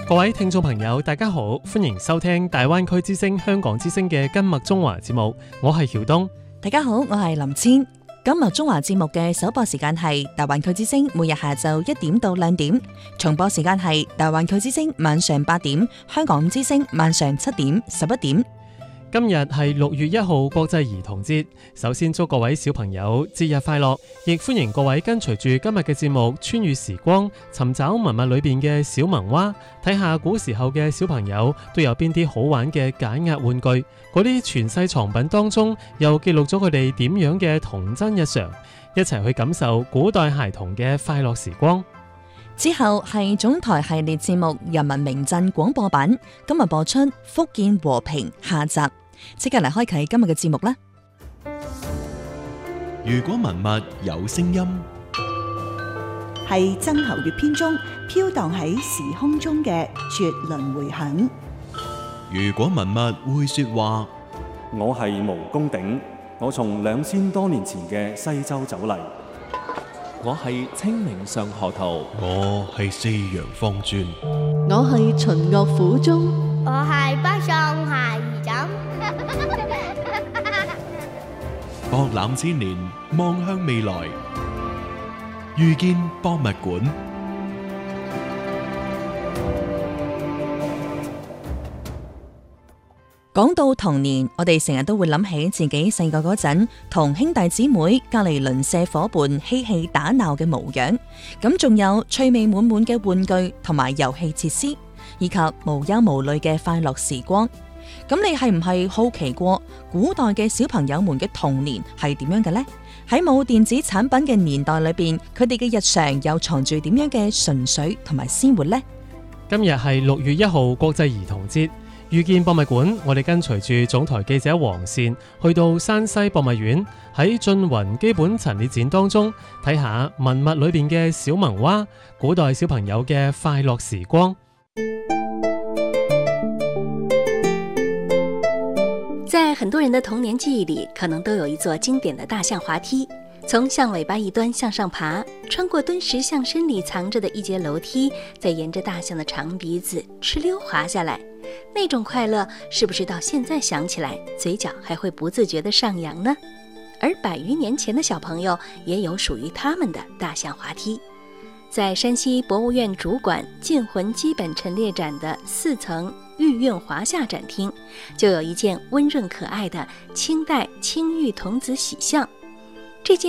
各位聽眾朋友大家好，歡迎收聽大灣區之聲香港之聲嘅今麥中華節目，我係曉東。 大家好，我係林千。今麥中華節目嘅首播時間係大灣區之聲每日下晝1點到2點，重播時間係大灣區之聲晚上8點，香港之聲晚上7點、11點。 今日係6月1號國際兒童節，首先祝各位小朋友節日快樂，亦歡迎各位跟隨住今日嘅節目穿越時光，尋找文物裏邊嘅小萌娃，睇下古時候嘅小朋友都有邊啲好玩嘅解壓玩具，嗰啲傳世藏品當中又記錄咗佢哋點樣嘅童真日常，一齊去感受古代孩童嘅快樂時光。 之後係總台系列節目《人民名鎮廣播版》，今日播出福建和平下集，即刻嚟開啟今日嘅節目啦！ 如果文物有聲音， 係曾侯乙編中飄蕩喺時空中嘅絕倫迴響。 如果文物會說話， 我係毛公鼎，我從2000多年前嘅西周走嚟。 我係清明上河圖， 我係四羊方尊， 我係秦樂府中， 我係北宋孩兒枕。 博覽千年，望向未來，遇見博物館。 講到童年，我哋成日都會諗起自己細個嗰陣，同兄弟姊妹、隔籬鄰舍伙伴嬉戲打鬧嘅模樣。咁仲有趣味滿滿嘅玩具同埋遊戲設施，以及無憂無慮嘅快樂時光。咁你係唔係好奇過古代嘅小朋友們嘅童年係點樣嘅呢？喺冇電子產品嘅年代裏邊，佢哋嘅日常又藏住點樣嘅純粹同埋鮮活呢？ 今日係6月1號國際兒童節。遇見博物館，我哋跟隨住總台記者黃善去到山西博物院，喺縉雲基本陳列展當中睇下文物裏邊嘅小萌娃，古代小朋友嘅快樂時光。 在很多人的童年記憶裡，可能都有一座經典的大象滑梯，從象尾巴一端向上爬，穿過敦實象身裡藏着的一節樓梯，再沿着大象的長鼻子哧溜滑下來。那種快樂是不是到現在想起來，嘴角還會不自覺地上揚呢？而100餘年前的小朋友也有屬於他們的大象滑梯。在山西博物院主館鎮魂基本陳列展的4層玉韻華夏展廳，就有一件溫潤可愛的清代青玉童子喜像，